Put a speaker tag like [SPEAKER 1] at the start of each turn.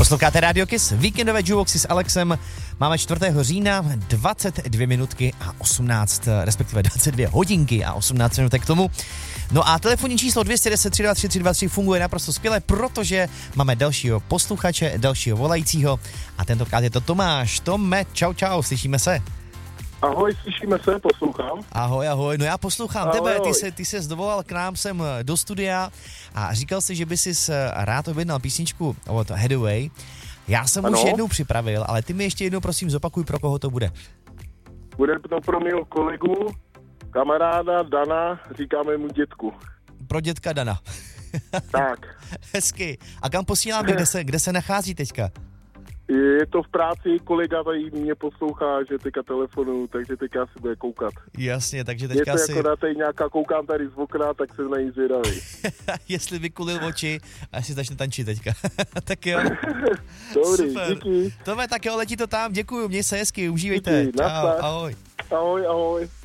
[SPEAKER 1] Posloucháte Radio Kiss, víkendové jukeboxy s Alexem. Máme 4. října, 22 minutky a 18, respektive 22 hodinky a 18 minutek k tomu. No a telefonní číslo 210 323 323 funguje naprosto skvěle, protože máme dalšího posluchače, dalšího volajícího a tentokrát je to Tomáš. Tome, čau, slyšíme se?
[SPEAKER 2] Ahoj, slyšíme se, poslouchám.
[SPEAKER 1] Ahoj, no já poslouchám
[SPEAKER 2] ahoj,
[SPEAKER 1] tebe,
[SPEAKER 2] ahoj.
[SPEAKER 1] ty jsi zdovolal k nám sem do studia a říkal jsi, že by si rád objednal písničku od Hathaway. Já jsem už jednou připravil, ale ty mi ještě jednou prosím zopakuj, pro koho to bude.
[SPEAKER 2] Bude to pro mého kolegu, kamaráda Dana, říkáme mu dětku.
[SPEAKER 1] Pro dětka Dana.
[SPEAKER 2] Tak.
[SPEAKER 1] Hezky. A kam posíláme, kde se nachází teďka?
[SPEAKER 2] Je to v práci, kolega tady mě poslouchá, že teďka telefonu, takže teďka si bude koukat.
[SPEAKER 1] Jasně, takže teďka
[SPEAKER 2] je to jako na tady nějaká, koukám tady z okna, tak jsem na ní zvědavý.
[SPEAKER 1] Jestli vykulil oči a jestli začne tančit teďka. Tak jo.
[SPEAKER 2] Dobrý,
[SPEAKER 1] super.
[SPEAKER 2] Díky.
[SPEAKER 1] Tome, tak jo, letí to tam, děkuju, měj se hezky, užívejte.
[SPEAKER 2] Díky,
[SPEAKER 1] čau, ahoj.
[SPEAKER 2] Ahoj.